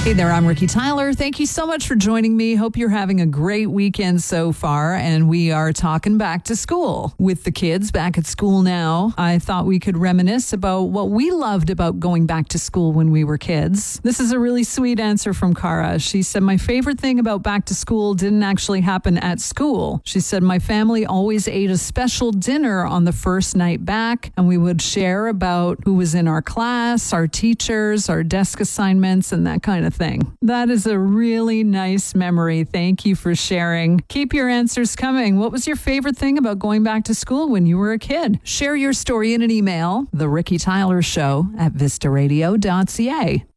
Hey there, I'm Ricky Tyler. Thank you so much for joining me. Hope you're having a great weekend so far. And we are talking back to school. With the kids back at school now, I thought we could reminisce about what we loved about going back to school when we were kids. This is a really sweet answer from Cara. She said, my favorite thing about back to school didn't actually happen at school. She said, my family always ate a special dinner on the first night back, and we would share about who was in our class, our teachers, our desk assignments, and that kind of thing. That is a really nice memory. Thank you for sharing. Keep your answers coming. What was your favorite thing about going back to school when you were a kid? Share your story in an email, The Ricky Tyler Show at vistaradio.ca.